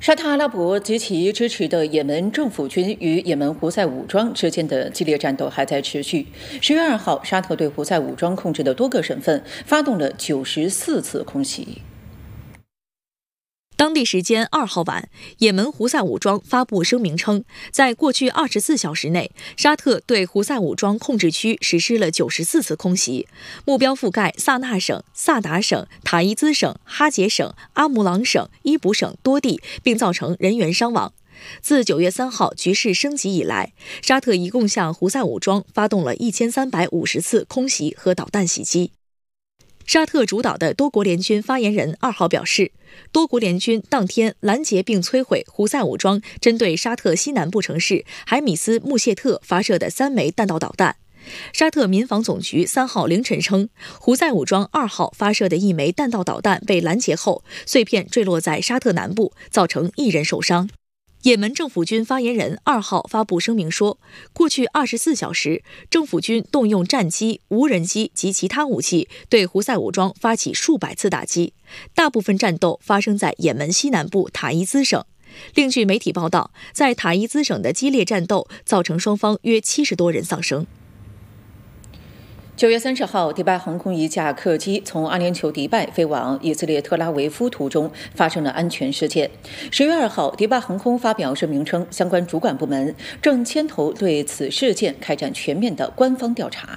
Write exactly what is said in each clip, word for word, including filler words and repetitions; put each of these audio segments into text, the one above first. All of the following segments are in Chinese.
沙特阿拉伯及其支持的也门政府军与也门胡塞武装之间的激烈战斗还在持续。十月二号，沙特对胡塞武装控制的多个省份发动了九十四次空袭。 当地时间二号晚，也门胡塞武装发布声明称，在过去二十四小时内，沙特对胡塞武装控制区实施了九十四次空袭，目标覆盖萨那省、萨达省、塔伊兹省、哈杰省、阿姆朗省、伊卜省多地，并造成人员伤亡。自九月三号局势升级以来，沙特一共向胡塞武装发动了一千三百五十次空袭和导弹袭击。沙特主导的多国联军发言人二号表示，多国联军当天拦截并摧毁胡塞武装针对沙特西南部城市海米斯穆谢特发射的三枚弹道导弹。沙特民防总局三号凌晨称，胡塞武装二号发射的一枚弹道导弹被拦截后，碎片坠落在沙特南部，造成一人受伤。也门政府军发言人二号发布声明说，过去二十四小时，政府军动用战机、无人机及其他武器对胡塞武装发起数百次打击，大部分战斗发生在也门西南部塔伊兹省。另据媒体报道，在塔伊兹省的激烈战斗造成双方约七十多人丧生。 九月三十号，迪拜航空一架客机从阿联酋迪拜飞往以色列特拉维夫途中发生了安全事件。十月二号，迪拜航空发表声明称，相关主管部门正牵头对此事件开展全面的官方调查。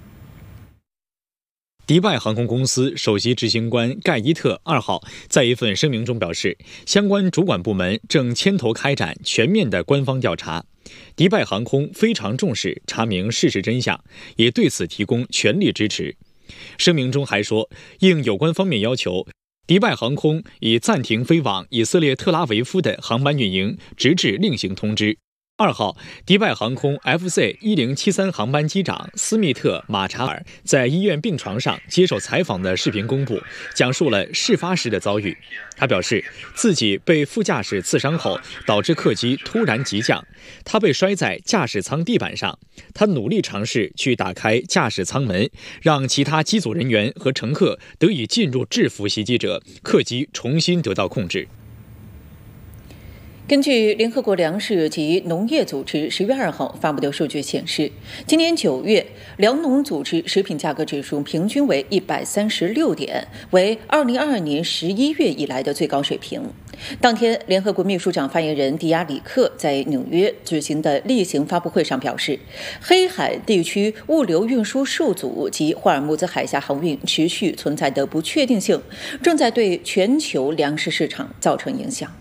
迪拜航空公司首席执行官盖伊特二号在一份声明中表示，相关主管部门正牵头开展全面的官方调查。迪拜航空非常重视查明事实真相，也对此提供全力支持。声明中还说，应有关方面要求，迪拜航空已暂停飞往以色列特拉维夫的航班运营，直至另行通知。二号，迪拜航空 F C 一零七三航班机长斯密特·马查尔在医院病床上接受采访的视频公布，讲述了事发时的遭遇。他表示，自己被副驾驶刺伤后，导致客机突然急降，他被摔在驾驶舱地板上。他努力尝试去打开驾驶舱门，让其他机组人员和乘客得以进入制服袭击者，客机重新得到控制。 根据联合国粮食及农业组织十月二号发布的数据显示，今年九月粮农组织食品价格指数平均为一百三十六点，为二零二二年十一月以来的最高水平。当天，联合国秘书长发言人迪亚里克在纽约举行的例行发布会上表示，黑海地区物流运输受阻及霍尔木兹海峡航运持续存在的不确定性，正在对全球粮食市场造成影响。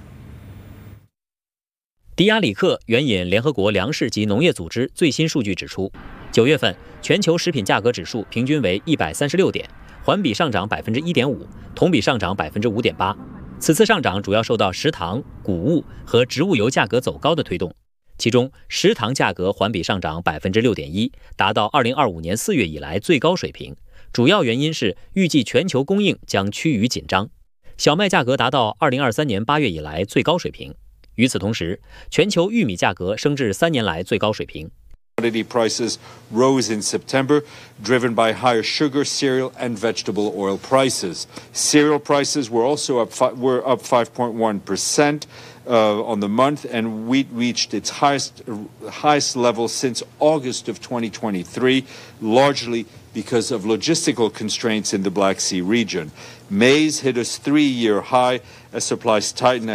迪亚里克援引联合国粮食及农业组织最新数据指出，九月份全球食品价格指数平均为一百三十六点，环比上涨百分之一点五，同比上涨百分之五点八。此次上涨主要受到食糖、谷物和植物油价格走高的推动，其中食糖价格环比上涨百分之六点一，达到二零二五年四月以来最高水平。主要原因是预计全球供应将趋于紧张。小麦价格达到二零二三年八月以来最高水平。与此同时，全球玉米价格升至三年来最高水平。 Commodity prices rose in September, driven by higher sugar, cereal, and vegetable oil prices. Cereal prices were also up fi- were up five point one percent uh, on the month, and wheat reached its highest highest level since August of twenty twenty-three, largely because of logistical constraints in the Black Sea region. Maize hit a three-year high as supplies tightened